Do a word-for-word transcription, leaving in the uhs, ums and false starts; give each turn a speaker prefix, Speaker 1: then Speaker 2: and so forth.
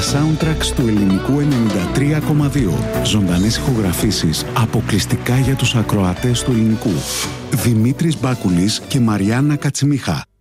Speaker 1: soundtracks του ελληνικού ενενήντα τρία κόμμα δύο. Ζωντανές ηχογραφήσεις αποκλειστικά για τους ακροατές του ελληνικού. Δημήτρης Μπάκουλης και Μαριάννα Κατσιμίχα.